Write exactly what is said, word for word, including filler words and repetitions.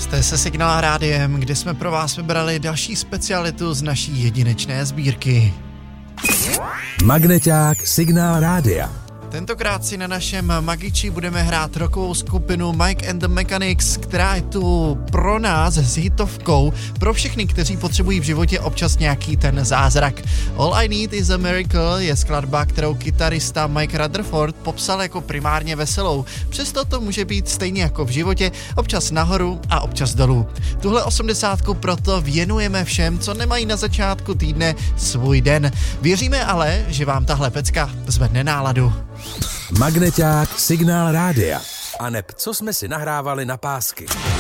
Jste se Signál rádiem, kde jsme pro vás vybrali další specialitu z naší jedinečné sbírky. Magneťák Signál rádia. Tentokrát si na našem Magiči budeme hrát rockovou skupinu Mike and the Mechanics, která je tu pro nás s hitovkou pro všechny, kteří potřebují v životě občas nějaký ten zázrak. All I Need is a Miracle je skladba, kterou kytarista Mike Rutherford popsal jako primárně veselou. Přesto to může být stejně jako v životě, občas nahoru a občas dolů. Tuhle osmdesátku proto věnujeme všem, co nemají na začátku týdne svůj den. Věříme ale, že vám tahle pecka zvedne náladu. Magneťák Signál rádia. A neb co jsme si nahrávali na pásky.